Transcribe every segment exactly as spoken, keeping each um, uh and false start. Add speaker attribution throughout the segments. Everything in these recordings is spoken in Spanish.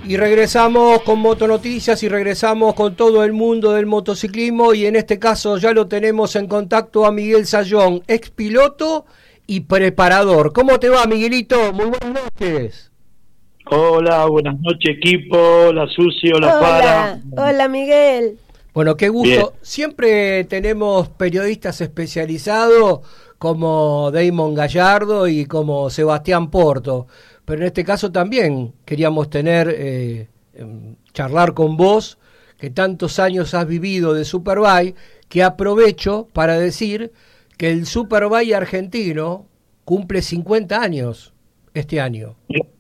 Speaker 1: Y regresamos con Motonoticias y regresamos con todo el mundo del motociclismo y en este caso ya lo tenemos en contacto a Miguel Sayón, ex piloto y preparador. ¿Cómo te va, Miguelito? Muy buenas noches.
Speaker 2: Hola, buenas noches equipo, hola Susi, hola,
Speaker 3: hola
Speaker 2: Para.
Speaker 3: Hola Miguel.
Speaker 1: Bueno, qué gusto.
Speaker 2: Bien.
Speaker 1: Siempre tenemos periodistas especializados como Damon Gallardo y como Sebastián Porto. Pero en este caso también queríamos tener, eh, charlar con vos, que tantos años has vivido de Superbike, que aprovecho para decir que el Superbike argentino cumple cincuenta años este año.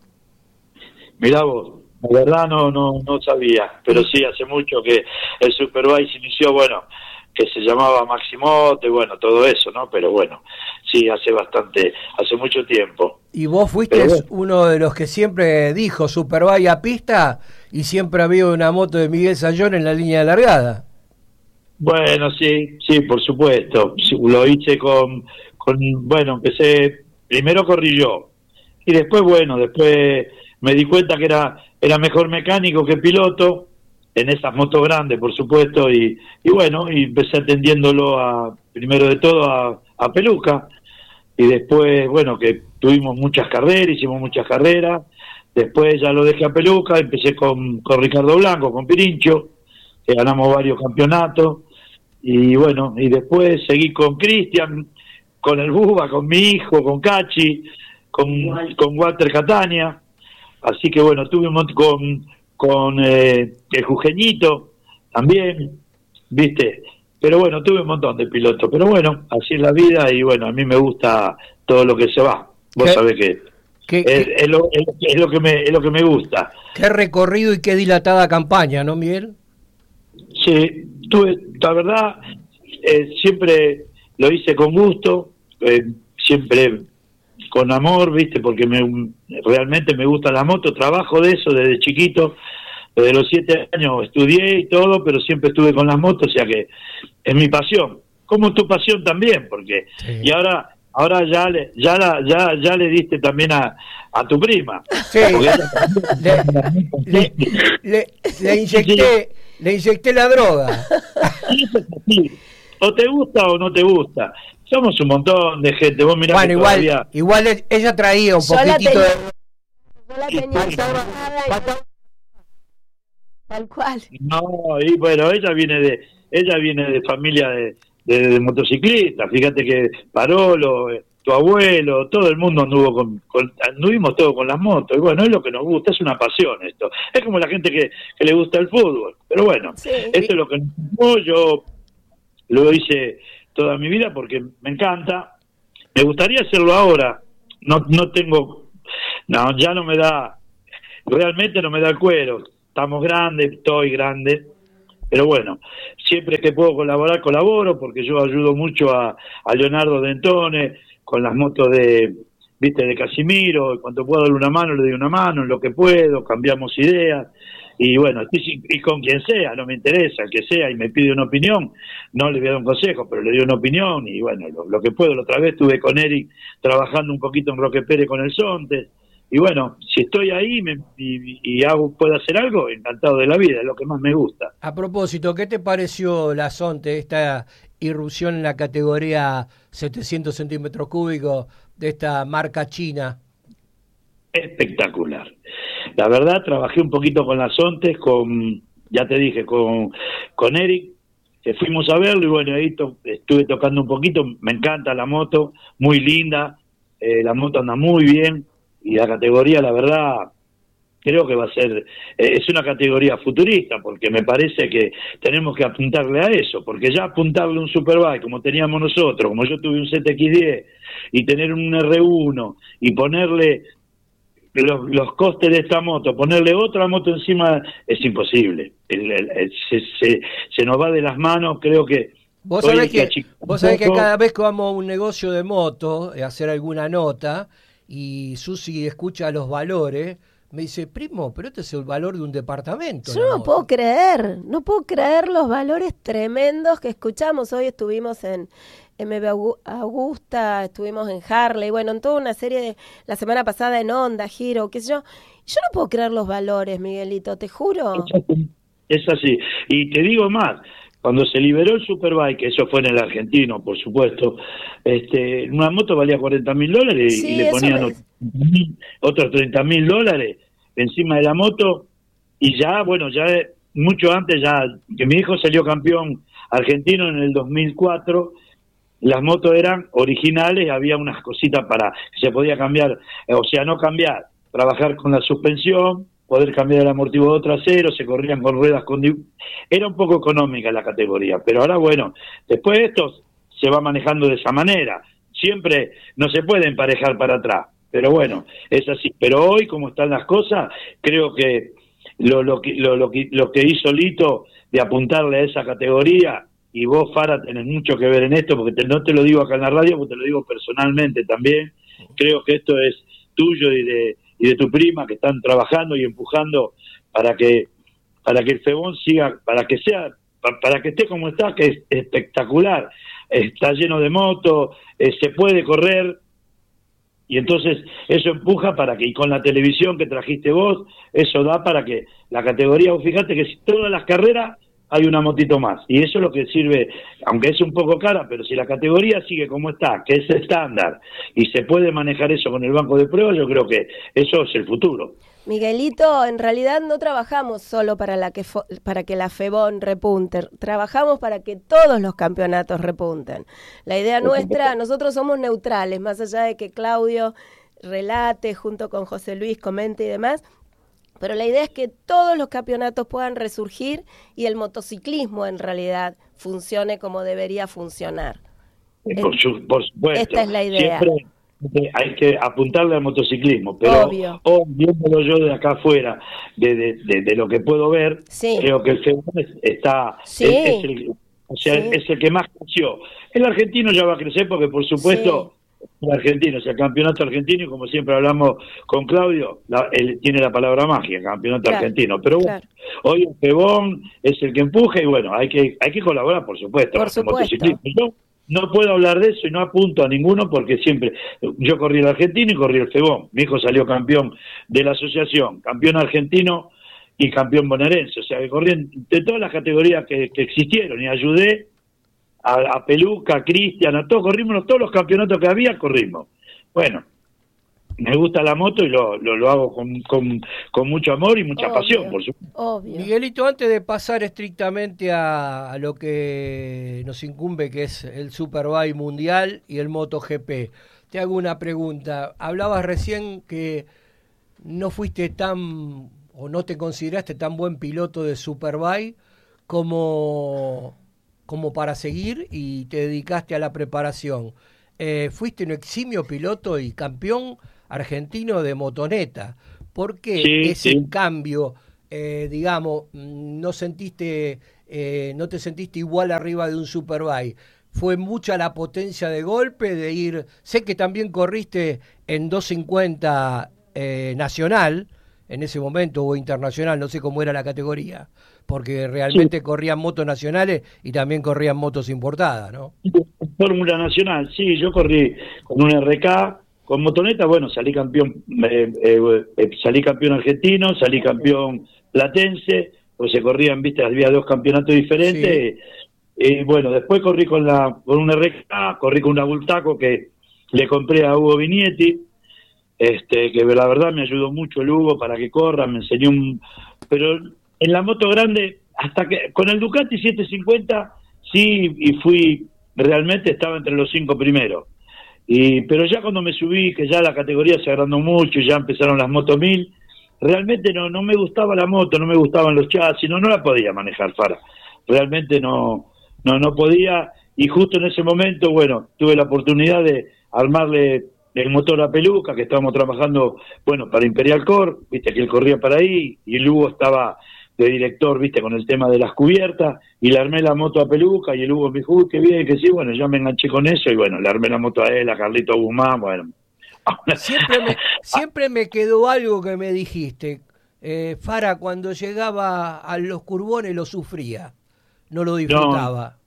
Speaker 2: Mirá vos, la verdad no, no, no sabía, pero sí, hace mucho que el Superbike se inició, bueno, que se llamaba Maximote, bueno, todo eso, ¿no? Pero bueno, sí, hace bastante, hace mucho tiempo.
Speaker 1: Y vos fuiste
Speaker 2: bueno.
Speaker 1: uno de los que siempre dijo Superbike a pista y siempre había una moto de Miguel Sayón en la línea de largada.
Speaker 2: Bueno, sí, sí, por supuesto. Lo hice con, con, bueno, empecé, primero corrí yo, y después, bueno, después me di cuenta que era, era mejor mecánico que piloto, en esas motos grandes, por supuesto, y, y bueno, y empecé atendiéndolo a, primero de todo a, a Peluca, y después, bueno, que tuvimos muchas carreras, hicimos muchas carreras, después ya lo dejé a Peluca, empecé con, con Ricardo Blanco, con Pirincho, que ganamos varios campeonatos, y bueno, y después seguí con Cristian, con el Buba, con mi hijo, con Cachi, con, con Walter Catania, así que bueno, tuve un montón con... con eh, el Jujeñito también, ¿viste? Pero bueno, tuve un montón de pilotos, pero bueno, así es la vida y bueno, a mí me gusta todo lo que se va. Vos
Speaker 1: ¿Qué?
Speaker 2: sabés que
Speaker 1: ¿Qué,
Speaker 2: es,
Speaker 1: qué,
Speaker 2: es, lo, es, es lo que me es lo que me gusta.
Speaker 1: qué recorrido y qué dilatada campaña, ¿no, Miguel?
Speaker 2: Sí, tuve, la verdad, eh, siempre lo hice con gusto, eh, siempre con amor, ¿viste? Porque me, realmente me gusta la moto, trabajo de eso desde chiquito, desde los siete años estudié y todo, pero siempre estuve con las motos, o sea que es mi pasión, como tu pasión también, porque
Speaker 1: Sí.
Speaker 2: y ahora ahora ya le ya la, ya ya le diste también a, a tu prima.
Speaker 1: Sí. le, le, le, le inyecté le inyecté la droga.
Speaker 2: O te gusta o no te gusta. Somos un montón de gente. Vos mirá
Speaker 1: Bueno,
Speaker 2: que
Speaker 1: igual,
Speaker 2: todavía...
Speaker 1: igual ella traía un
Speaker 3: Yo la
Speaker 1: poquitito
Speaker 3: tenía-
Speaker 1: de...
Speaker 3: Yo la tenía encerrada y- tal cual.
Speaker 2: No, y bueno, ella viene de ella viene de familia de, de, de motociclistas. Fíjate que Parolo, eh, tu abuelo, todo el mundo anduvo con, con anduvimos todos con las motos. Y bueno, es lo que nos gusta, es una pasión esto. Es como la gente que, que le gusta el fútbol. Pero bueno,
Speaker 3: Sí.
Speaker 2: esto es lo que nos gustó. Yo lo hice toda mi vida porque me encanta. Me gustaría hacerlo ahora. No no tengo, no, ya no me da, realmente no me da el cuero. Estamos grandes, estoy grande, pero bueno, siempre que puedo colaborar, colaboro, porque yo ayudo mucho a, a Leonardo Dentone con las motos de, viste, de Casimiro, y cuando puedo darle una mano, le doy una mano, en lo que puedo, cambiamos ideas, y bueno, y, y con quien sea, no me interesa, el que sea, y me pide una opinión, no le voy a dar un consejo, pero le doy una opinión, y bueno, lo, lo que puedo. La otra vez estuve con Eric trabajando un poquito en Roque Pérez con el Sontes, y bueno, si estoy ahí me, y, y hago, puedo hacer algo, encantado de la vida, es lo que más me gusta.
Speaker 1: A propósito, ¿qué te pareció la Sonte, esta irrupción en la categoría setecientos centímetros cúbicos de esta marca china?
Speaker 2: Espectacular. La verdad, trabajé un poquito con las Sontes, con, ya te dije, con, con Eric, que fuimos a verlo y bueno, ahí to, estuve tocando un poquito, me encanta la moto, muy linda, eh, la moto anda muy bien, y la categoría, la verdad, creo que va a ser, eh, es una categoría futurista, porque me parece que tenemos que apuntarle a eso, porque ya apuntarle un Superbike como teníamos nosotros, como yo tuve un Z X diez, y tener un R uno, y ponerle los, los costes de esta moto, ponerle otra moto encima, es imposible. El, el, el, se, se, se nos va de las manos, creo que...
Speaker 1: Vos sabés que, vos sabés que cada vez que vamos a un negocio de moto, a hacer alguna nota, y Susi escucha los valores, me dice, primo, pero este es el valor de un departamento.
Speaker 3: Yo no puedo creer, no puedo creer los valores tremendos que escuchamos. Hoy estuvimos en, M V Augusta, estuvimos en Harley, bueno, en toda una serie de, la semana pasada en Honda, Giro, qué sé yo. Yo no puedo creer los valores, Miguelito, te juro.
Speaker 2: Es así. Y te digo más, cuando se liberó el Superbike, eso fue en el argentino, por supuesto, este, una moto valía cuarenta mil dólares
Speaker 3: Sí,
Speaker 2: y le ponían otros, otros treinta mil dólares encima de la moto, y ya, bueno, ya mucho antes, ya que mi hijo salió campeón argentino en el dos mil cuatro, las motos eran originales, había unas cositas para que se podía cambiar, o sea, no cambiar, trabajar con la suspensión, poder cambiar el amortiguador trasero, se corrían con ruedas con... Era un poco económica la categoría, pero ahora, bueno, después esto se va manejando de esa manera. Siempre no se puede emparejar para atrás, pero bueno, es así. Pero hoy, como están las cosas, creo que lo, lo, que, lo, lo, que, lo que hizo Lito de apuntarle a esa categoría, y vos, Fara, tenés mucho que ver en esto, porque te, no te lo digo acá en la radio, porque te lo digo personalmente también. Creo que esto es tuyo y de... y de tu prima, que están trabajando y empujando para que para que el Febón siga, para que sea, para, para que esté como está, que es espectacular, está lleno de motos, eh, se puede correr, y entonces eso empuja para que, y con la televisión que trajiste vos, eso da para que la categoría, vos fíjate que si todas las carreras hay una motito más, y eso es lo que sirve, aunque es un poco cara, pero si la categoría sigue como está, que es estándar, y se puede manejar eso con el banco de pruebas, yo creo que eso es el futuro.
Speaker 3: Miguelito, en realidad no trabajamos solo para, la que para que la Febón repunte, trabajamos para que todos los campeonatos repunten. La idea nuestra, nosotros somos neutrales, más allá de que Claudio relate junto con José Luis, comente y demás, pero la idea es que todos los campeonatos puedan resurgir y el motociclismo en realidad funcione como debería funcionar.
Speaker 2: Por, su, por supuesto.
Speaker 3: Esta es la idea.
Speaker 2: Siempre hay que apuntarle al motociclismo, pero
Speaker 3: Obvio.
Speaker 2: Hoy, viéndolo yo de acá afuera, de, de, de, de lo que puedo ver,
Speaker 3: sí.
Speaker 2: creo que el Febón está,
Speaker 3: sí.
Speaker 2: es, es, el, o sea, sí. es el que más creció. El argentino ya va a crecer porque, por supuesto... Sí. El argentino, o sea, el campeonato argentino, y como siempre hablamos con Claudio, la, él tiene la palabra magia, campeonato claro, argentino, pero bueno, claro. Hoy el Febón es el que empuja y bueno, hay que hay que colaborar, por supuesto,
Speaker 3: por supuesto.
Speaker 2: Yo no puedo hablar de eso y no apunto a ninguno porque siempre, yo corrí el argentino y corrí el Febón, mi hijo salió campeón de la asociación, campeón argentino y campeón bonaerense, o sea, que corrí de todas las categorías que, que existieron y ayudé A, a Peluca, a Cristian, a todos, corrimos todos los campeonatos que había, corrimos. Bueno, me gusta la moto y lo, lo, lo hago con, con, con mucho amor y mucha
Speaker 3: obvio,
Speaker 2: pasión, por supuesto.
Speaker 3: Obvio.
Speaker 1: Miguelito, antes de pasar estrictamente a, a lo que nos incumbe, que es el Superbike Mundial y el MotoGP, te hago una pregunta. Hablabas recién que no fuiste tan, o no te consideraste tan buen piloto de Superbike como... como para seguir y te dedicaste a la preparación. Eh, fuiste un eximio piloto y campeón argentino de motoneta. ¿Por qué
Speaker 2: sí,
Speaker 1: ese
Speaker 2: sí.
Speaker 1: cambio, eh, digamos, no sentiste, eh, no te sentiste igual arriba de un Superbike? ¿Fue mucha la potencia de golpe de ir? Sé que también corriste en doscientos cincuenta eh, nacional, en ese momento, o internacional, no sé cómo era la categoría, porque realmente sí. corrían motos nacionales y también corrían motos importadas, ¿no?
Speaker 2: Fórmula Nacional, sí, yo corrí con un R K, con motoneta, bueno, salí campeón, eh, eh, eh, salí campeón argentino, salí campeón platense, pues se corrían, viste, había dos campeonatos diferentes, y sí. eh, bueno, después corrí con la con un R K, corrí con una Bultaco que le compré a Hugo Vignetti, este que la verdad me ayudó mucho el Hugo para que corra, me enseñó un... pero en la moto grande, hasta que con el Ducati setecientos cincuenta, sí, y fui, realmente estaba entre los cinco primeros. Y pero ya cuando me subí, que ya la categoría se agrandó mucho, y ya empezaron las Moto mil, realmente no no me gustaba la moto, no me gustaban los chasis, no, no la podía manejar, Fara. Realmente no, no, no podía, y justo en ese momento, bueno, tuve la oportunidad de armarle el motor a Peluca, que estábamos trabajando, bueno, para Imperial Core, viste que él corría para ahí, y el Hugo estaba de director, viste, con el tema de las cubiertas, y le armé la moto a Peluca, y el Hugo me dijo, uy, qué bien, que sí, bueno, ya me enganché con eso, y bueno, le armé la moto a él, a Carlito Guzmán, bueno.
Speaker 1: Siempre me, siempre me quedó algo que me dijiste, eh, Fara, cuando llegaba a los curbones lo sufría, no lo disfrutaba.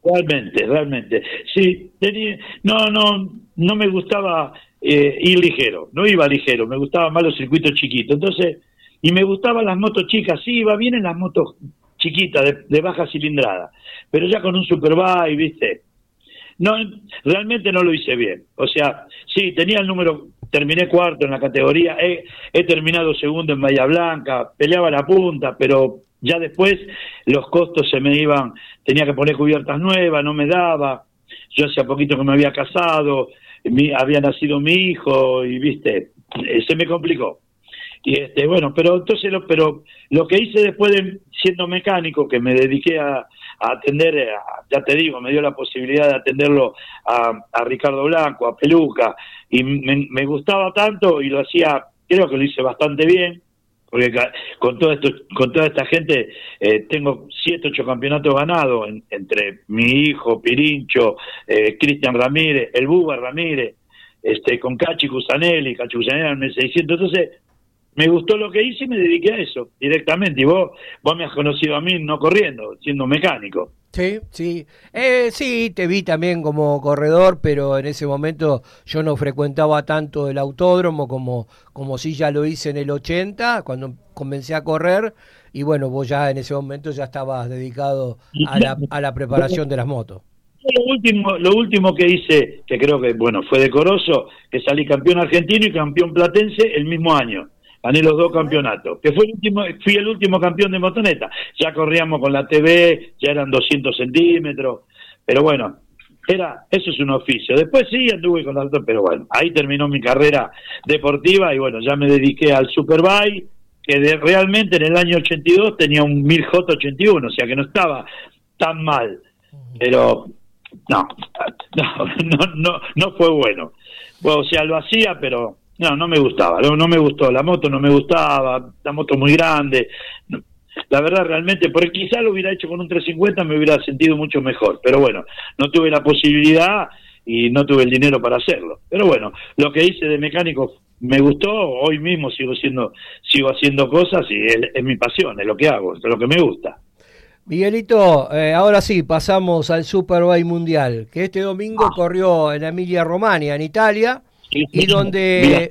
Speaker 2: realmente, realmente. Sí, tenía, no, no, no me gustaba eh, ir ligero, no iba ligero, me gustaban más los circuitos chiquitos. Entonces, y me gustaban las motos chicas, sí, iba bien en las motos chiquitas, de, de baja cilindrada, pero ya con un Superbike, ¿viste? No, realmente no lo hice bien. O sea, sí, tenía el número, terminé cuarto en la categoría, he, he terminado segundo en Bahía Blanca, peleaba la punta, pero ya después los costos se me iban, tenía que poner cubiertas nuevas, no me daba, yo hacía poquito que me había casado, mi, había nacido mi hijo y, viste, se me complicó. Y este, bueno, pero entonces lo, pero lo que hice después de siendo mecánico, que me dediqué a, a atender, a, ya te digo, me dio la posibilidad de atenderlo a, a Ricardo Blanco, a Peluca, y me, me gustaba tanto y lo hacía, creo que lo hice bastante bien, porque con todo esto, con toda esta gente eh, tengo siete, ocho campeonatos ganados en, entre mi hijo, Pirincho, eh, Cristian Ramírez, el Buba Ramírez, este, con Cachi Cusanelli, Cachi Cusanelli en el mil seiscientos, entonces me gustó lo que hice y me dediqué a eso directamente. Y vos, vos me has conocido a mí no corriendo, siendo mecánico.
Speaker 1: Sí, sí. Eh, sí, te vi también como corredor, pero en ese momento yo no frecuentaba tanto el autódromo como, como sí ya lo hice en el ochenta, cuando comencé a correr. Y bueno, vos ya en ese momento ya estabas dedicado a la, a la preparación de las motos.
Speaker 2: Lo último, lo último que hice, que creo que bueno fue decoroso, que salí campeón argentino y campeón platense el mismo año. Gané los dos campeonatos, que fue el último, fui el último campeón de motoneta. Ya corríamos con la T V, ya eran doscientos centímetros, pero bueno, era eso es un oficio. Después sí anduve con la otra, pero bueno, ahí terminó mi carrera deportiva y bueno, ya me dediqué al Superbike, que de, realmente en el año ochenta y dos tenía un mil J ochenta y uno, o sea que no estaba tan mal, pero no, no, no, no, no fue bueno. Bueno, o sea, lo hacía, pero no, no me gustaba, no, no me gustó, la moto no me gustaba, la moto muy grande, no, la verdad realmente, porque quizá lo hubiera hecho con un trescientos cincuenta, me hubiera sentido mucho mejor, pero bueno, no tuve la posibilidad y no tuve el dinero para hacerlo, pero bueno, lo que hice de mecánico me gustó, hoy mismo sigo siendo, sigo haciendo cosas y es, es mi pasión, es lo que hago, es lo que me gusta.
Speaker 1: Miguelito, eh, ahora sí, pasamos al Superbike Mundial, que este domingo ah. corrió en Emilia Romagna, en Italia, y donde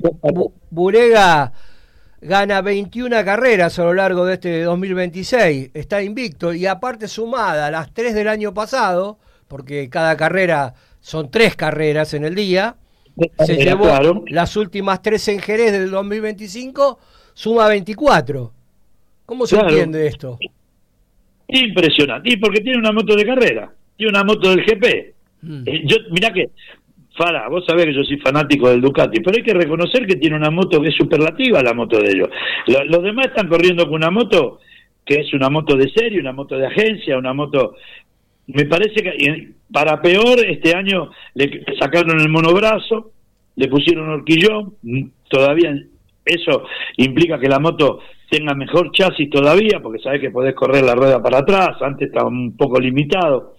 Speaker 1: Bulega gana veintiuna carreras a lo largo de este dos mil veintiséis, está invicto, y aparte sumada a las tres del año pasado, porque cada carrera son tres carreras en el día, se Era llevó claro. las últimas tres en Jerez del dos mil veinticinco, suma veinticuatro. ¿Cómo se claro. entiende esto?
Speaker 2: Impresionante, y porque tiene una moto de carrera, tiene una moto del G P. Mm. Eh, yo, mirá que Fara, vos sabés que yo soy fanático del Ducati, pero hay que reconocer que tiene una moto que es superlativa, la moto de ellos. Lo, los demás están corriendo con una moto que es una moto de serie, una moto de agencia, una moto... Me parece que para peor este año le sacaron el monobrazo, le pusieron horquillón, todavía eso implica que la moto tenga mejor chasis todavía, porque sabés que podés correr la rueda para atrás, antes estaba un poco limitado.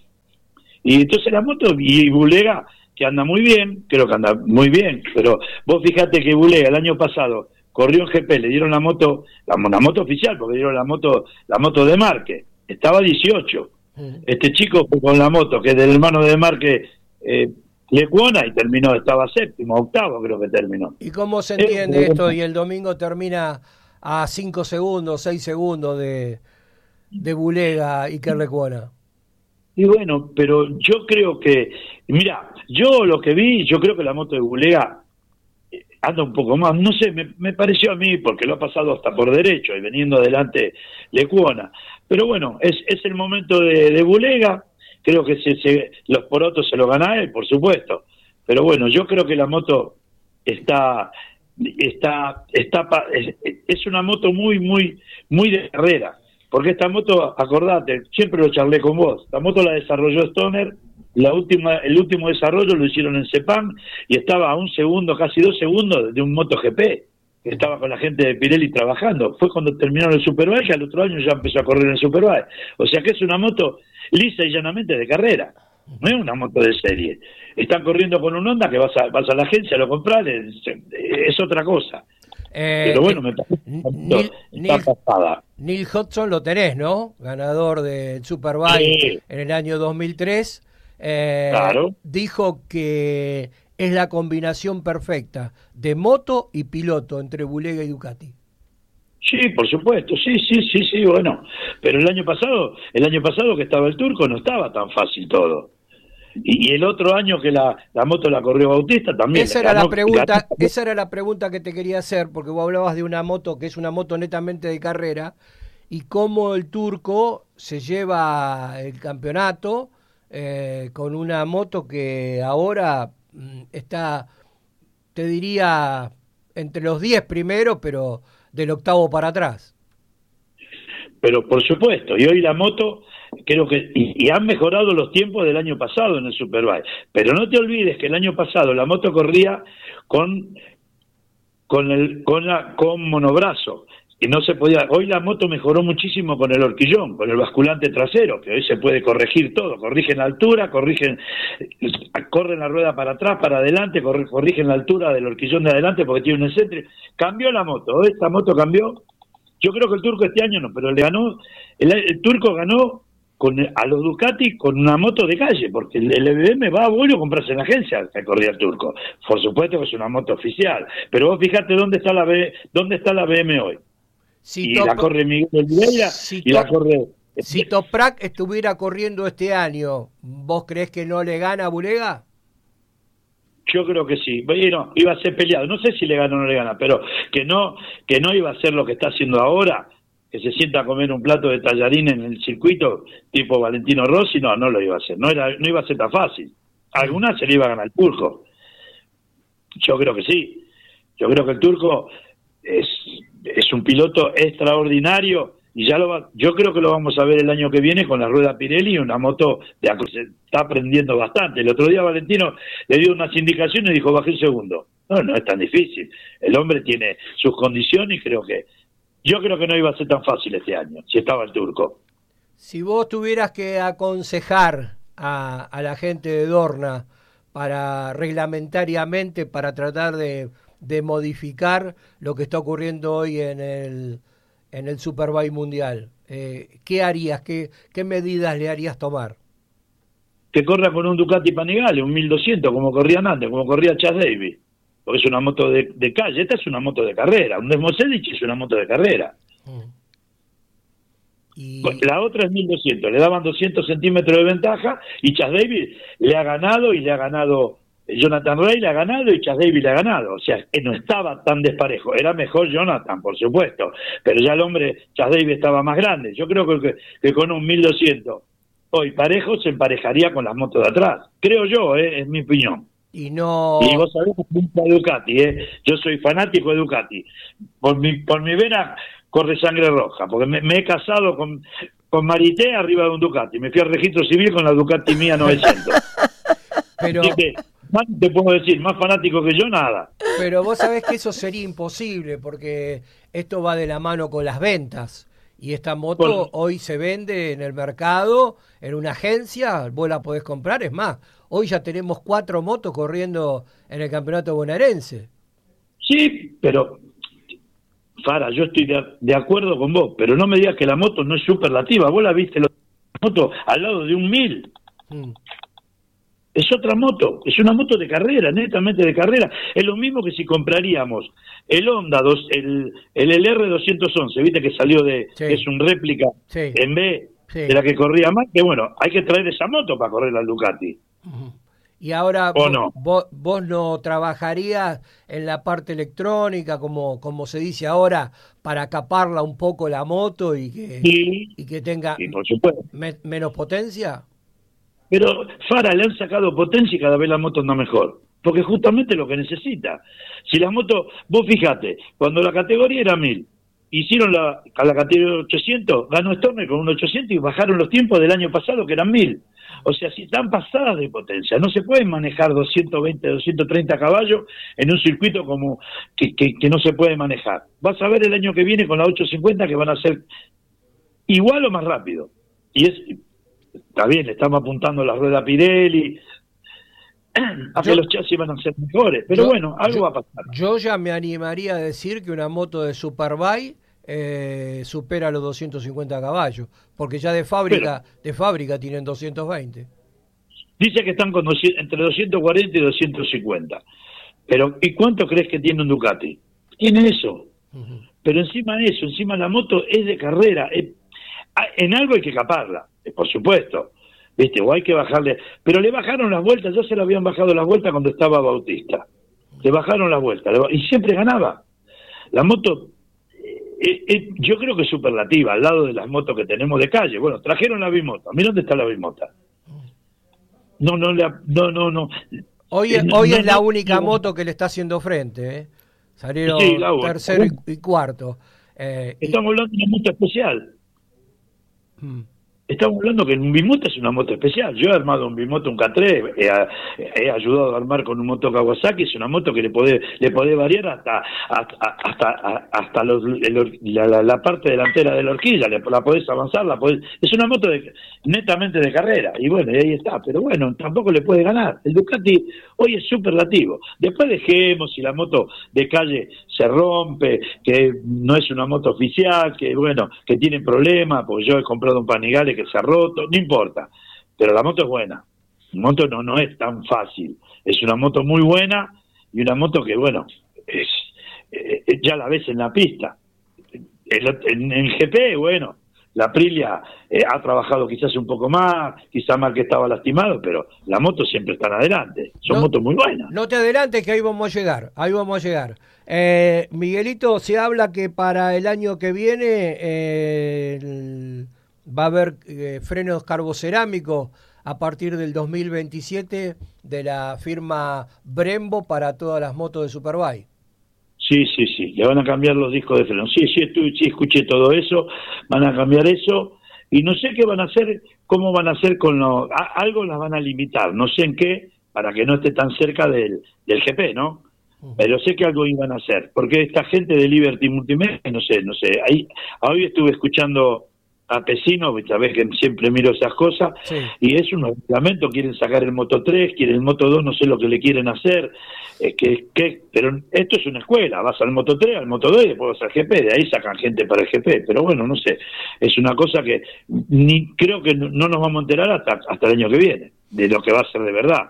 Speaker 2: Y entonces la moto, y Bulega, que anda muy bien, creo que anda muy bien, pero vos fíjate que Bulega el año pasado corrió en G P, le dieron la moto, la, la moto oficial, porque le dieron la moto, la moto de Marque, estaba dieciocho. Este chico fue con la moto, que es del hermano de Marque, eh, Lecuona, y terminó, estaba séptimo, octavo creo que terminó.
Speaker 1: ¿Y cómo se entiende eh, esto? Y el domingo termina a cinco segundos, seis segundos de, de Bulega y que Lecuona.
Speaker 2: Y bueno, pero yo creo que, mira, yo lo que vi, yo creo que la moto de Bulega anda un poco más, no sé, me, me pareció a mí, porque lo ha pasado hasta por derecho, y veniendo adelante Lecuona. Pero bueno, es, es el momento de, de Bulega, creo que se, se, los porotos se lo gana él, por supuesto. Pero bueno, yo creo que la moto está, está, está, es, es una moto muy, muy, muy de carrera. Porque esta moto, acordate, siempre lo charlé con vos, la moto la desarrolló Stoner, la última, el último desarrollo lo hicieron en Sepang y estaba a un segundo, casi dos segundos de un MotoGP, que estaba con la gente de Pirelli trabajando. Fue cuando terminaron el Superbike y al otro año ya empezó a correr en el Superbike. O sea que es una moto lisa y llanamente de carrera, no es una moto de serie. Están corriendo con un Honda que vas a, vas a la agencia, lo compras, es, es otra cosa.
Speaker 1: Eh,
Speaker 2: Pero bueno, me parece
Speaker 1: Neil,
Speaker 2: está
Speaker 1: Neil,
Speaker 2: pasada.
Speaker 1: Neil Hodgson lo tenés, ¿no? Ganador del Superbike
Speaker 2: Sí.
Speaker 1: en el año dos mil tres. Eh,
Speaker 2: Claro.
Speaker 1: Dijo que es la combinación perfecta de moto y piloto entre Bulega y Ducati.
Speaker 2: Sí, por supuesto, sí, sí, sí, sí, bueno. Pero el año pasado, el año pasado que estaba el Turco no estaba tan fácil todo. Y, y el otro año que la, la moto la corrió Bautista también.
Speaker 1: Esa era la pregunta, esa era la pregunta que te quería hacer, porque vos hablabas de una moto que es una moto netamente de carrera, y cómo el Turco se lleva el campeonato eh, con una moto que ahora mm, está, te diría, entre los diez primeros, pero del octavo para atrás.
Speaker 2: Pero por supuesto, y hoy la moto, creo que, y, y han mejorado los tiempos del año pasado en el Superbike. Pero no te olvides que el año pasado la moto corría con, con, el, con, la, con monobrazo. Y no se podía. Hoy la moto mejoró muchísimo con el horquillón, con el basculante trasero, que hoy se puede corregir todo. Corrigen la altura, corrigen, corren la rueda para atrás, para adelante, corrigen la altura del horquillón de adelante porque tiene un excéntrico. Cambió la moto, ¿eh? Esta moto cambió. Yo creo que el Turco este año no, pero le ganó, el, el Turco ganó con a los Ducati con una moto de calle, porque el, el B M va a vuelo a comprarse en la agencia que corría el Turco. Por supuesto que es una moto oficial, pero vos fíjate dónde está la B, dónde está la B M hoy.
Speaker 1: Si
Speaker 2: y
Speaker 1: Top,
Speaker 2: la corre Miguel Oliveira
Speaker 1: si
Speaker 2: y
Speaker 1: Top,
Speaker 2: la corre...
Speaker 1: Si Toprak estuviera corriendo este año, ¿vos creés que no le gana a Bulega?
Speaker 2: Yo creo que sí. Bueno, iba a ser peleado. No sé si le gana o no le gana, pero que no que no iba a ser lo que está haciendo ahora, que se sienta a comer un plato de tallarín en el circuito tipo Valentino Rossi, no, no lo iba a hacer. No era no iba a ser tan fácil. Algunas se le iba a ganar el Turco. Yo creo que sí. Yo creo que el Turco es es un piloto extraordinario y ya lo va, yo creo que lo vamos a ver el año que viene con la rueda Pirelli y una moto de se está aprendiendo bastante. El otro día Valentino le dio unas indicaciones y dijo, bajé un segundo. No, no es tan difícil. El hombre tiene sus condiciones y creo que yo creo que no iba a ser tan fácil este año, si estaba el Turco.
Speaker 1: Si vos tuvieras que aconsejar a, a la gente de Dorna para reglamentariamente, para tratar de de modificar lo que está ocurriendo hoy en el en el Superbike mundial, eh, ¿qué harías? ¿Qué, ¿Qué medidas le harías tomar?
Speaker 2: Que corra con un Ducati Panigale, un mil doscientos, como corrían antes, como corría Chas Davis, porque es una moto de, de calle. Esta es una moto de carrera, un Desmosedic es una moto de carrera. Mm. Y... La otra es mil doscientos, le daban doscientos centímetros de ventaja y Chas Davis le ha ganado y le ha ganado Jonathan Rea le ha ganado y Chas Davis le ha ganado, o sea, no estaba tan desparejo, era mejor Jonathan, por supuesto, pero ya el hombre, Chas Davis estaba más grande. Yo creo que, que con un mil doscientos hoy parejo se emparejaría con las motos de atrás, creo yo, eh, es mi opinión.
Speaker 1: Y no...
Speaker 2: Y vos sabés que soy Ducati, eh. Yo soy fanático de Ducati, por mi, por mi vena corre sangre roja, porque me, me he casado con, con Marité arriba de un Ducati, me fui al registro civil con la Ducati mía novecientos.
Speaker 1: Pero...
Speaker 2: Así que, más te puedo decir, más fanático que yo, nada.
Speaker 1: Pero vos sabés que eso sería imposible, porque esto va de la mano con las ventas. Y esta moto bueno, hoy se vende en el mercado, en una agencia, vos la podés comprar. Es más, hoy ya tenemos cuatro motos corriendo en el campeonato bonaerense.
Speaker 2: Sí, pero, Fara, yo estoy de, de acuerdo con vos, pero no me digas que la moto no es superlativa. Vos la viste, la moto al lado de un mil. Mm. Es otra moto, es una moto de carrera, netamente de carrera. Es lo mismo que si compraríamos el Honda, dos, el, el L R doscientos once, viste que salió de, sí. es un réplica sí. en B sí. de la que corría más, que bueno, hay que traer esa moto para correr la Ducati.
Speaker 1: Uh-huh. Y ahora
Speaker 2: ¿O
Speaker 1: vos,
Speaker 2: no?
Speaker 1: Vos, vos no trabajarías en la parte electrónica, como, como se dice ahora, para caparla un poco la moto y que,
Speaker 2: sí.
Speaker 1: y que tenga
Speaker 2: sí, por supuesto.
Speaker 1: Me, menos potencia.
Speaker 2: Pero Fara, le han sacado potencia y cada vez la moto anda mejor. Porque justamente lo que necesita. Si la moto, vos fijate, cuando la categoría era mil, hicieron la, a la categoría ochocientos, ganó Stormer con un ochocientos y bajaron los tiempos del año pasado que eran mil. O sea, si están pasadas de potencia, no se pueden manejar doscientos veinte, doscientos treinta caballos en un circuito como que, que, que no se puede manejar. Vas a ver el año que viene con la ochocientos cincuenta que van a ser igual o más rápido. Y es... Está bien, le estamos apuntando la rueda Pirelli, a
Speaker 1: yo,
Speaker 2: que los chasis van a ser mejores. Pero
Speaker 1: yo,
Speaker 2: bueno, algo
Speaker 1: yo,
Speaker 2: va a pasar.
Speaker 1: Yo ya me animaría a decir que una moto de Superbike eh, supera los doscientos cincuenta caballos, porque ya de fábrica Pero, de fábrica tienen doscientos veinte.
Speaker 2: Dice que están con doscientos, entre doscientos cuarenta y doscientos cincuenta. Pero ¿y cuánto crees que tiene un Ducati? Tiene eso. Uh-huh. Pero encima de eso, encima la moto es de carrera. Es, en algo hay que caparla, por supuesto. ¿Viste? O hay que bajarle. Pero le bajaron las vueltas, ya se le habían bajado las vueltas cuando estaba Bautista. Le bajaron las vueltas. Y siempre ganaba. La moto, eh, eh, yo creo que es superlativa, al lado de las motos que tenemos de calle. Bueno, trajeron la bimota. Mira dónde está la bimota. No, no, la, no, no, no.
Speaker 1: Hoy,
Speaker 2: eh,
Speaker 1: hoy
Speaker 2: no,
Speaker 1: es la
Speaker 2: no,
Speaker 1: única
Speaker 2: no,
Speaker 1: moto que le está haciendo frente, ¿eh? Salieron
Speaker 2: sí, la,
Speaker 1: tercero y, y cuarto. Eh,
Speaker 2: Estamos
Speaker 1: y...
Speaker 2: hablando de una moto especial.
Speaker 1: Hmm.
Speaker 2: Estamos hablando que un bimoto es una moto especial. Yo he armado un bimoto, un K tres, he, he ayudado a armar con un moto Kawasaki. Es una moto que le puede le puede variar hasta hasta hasta, hasta los, el, la, la, la parte delantera de la horquilla. Le, la podés avanzar, la podés, es una moto de, netamente de carrera. Y bueno, y ahí está. Pero bueno, tampoco le puede ganar. El Ducati hoy es superlativo. Después dejemos si la moto de calle se rompe, que no es una moto oficial, que bueno, que tiene problemas, porque yo he comprado un Panigale que se ha roto, no importa, pero la moto es buena. La moto no, no es tan fácil, es una moto muy buena y una moto que bueno, es, eh, ya la ves en la pista. En, en, en G P, bueno, la Aprilia eh, ha trabajado quizás un poco más, quizás más que estaba lastimado, pero la moto siempre están adelante, son
Speaker 1: no,
Speaker 2: motos muy buenas.
Speaker 1: No te adelantes que ahí vamos a llegar, ahí vamos a llegar. Eh, Miguelito, se habla que para el año que viene eh, el, va a haber eh, frenos carbocerámicos a partir del dos mil veintisiete de la firma Brembo para todas las motos de Superbike.
Speaker 2: Sí, sí, sí, le van a cambiar los discos de freno. Sí, sí, estuve, sí, escuché todo eso, van a cambiar eso, y no sé qué van a hacer, cómo van a hacer con lo... A, algo las van a limitar, no sé en qué, para que no esté tan cerca del, del G P, ¿no? Uh-huh. Pero sé que algo iban a hacer, porque esta gente de Liberty Multimedia, no sé, no sé, ahí, hoy estuve escuchando a Pesino, sabés que siempre miro esas cosas, sí. Y es un reglamento, quieren sacar el Moto tres, quieren el Moto dos, no sé lo que le quieren hacer, eh, que, que, pero esto es una escuela, vas al Moto tres, al Moto dos y después vas al G P, de ahí sacan gente para el G P, pero bueno, no sé, es una cosa que ni creo que no, no nos vamos a enterar hasta, hasta el año que viene, de lo que va a ser de verdad.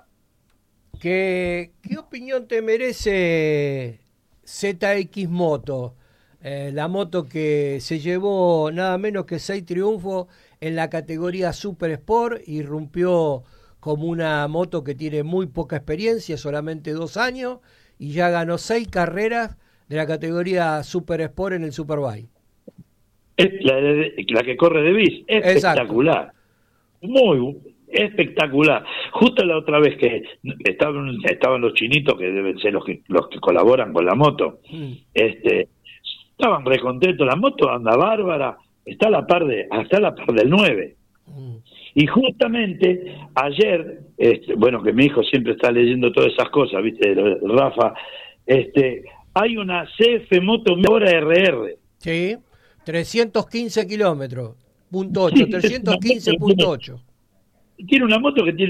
Speaker 1: ¿Qué, qué opinión te merece Z X Moto? Eh, la moto que se llevó nada menos que seis triunfos en la categoría Super Sport, irrumpió como una moto que tiene muy poca experiencia, solamente dos años, y ya ganó seis carreras de la categoría Super Sport en el Superbike.
Speaker 2: Es la, la que corre de bis, espectacular. Exacto. Muy espectacular. Justo la otra vez que estaban, estaban los chinitos, que deben ser los que, los que colaboran con la moto, mm. este estaban recontentos, la moto anda bárbara, está a la par de, hasta a la par del nueve. Mm. Y justamente ayer, este, bueno, que mi hijo siempre está leyendo todas esas cosas, viste, Rafa, este, hay una C F Moto ahora R R.
Speaker 1: Sí, trescientos quince kilómetros, punto ocho, sí, trescientos quince punto ocho.
Speaker 2: Tiene una moto que tiene